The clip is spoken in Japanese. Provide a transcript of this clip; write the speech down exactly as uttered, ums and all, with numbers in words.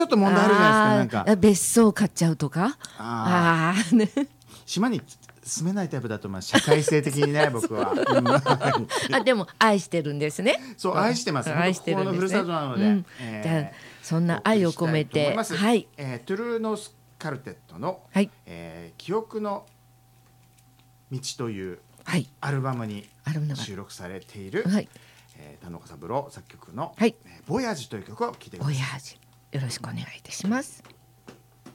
ょっと問題あるじゃないですか。なんか別荘買っちゃうとか。ああね。 島に住めないタイプだとまあ社会性的にね僕は。 あでも愛してるんですね。 そう愛してます。 愛してるんですね。 心のふるさとなので。 うん、えー、じゃあそんな愛を込めて、 はい、えー、トゥルーノスカルテットの、はい、えー、記憶の道というアルバムに収録されている、はい、えー、田中三郎作曲の、はい、えー、ボヤージュという曲を聴いてください。 ボヤージュよろしくお願いいたします。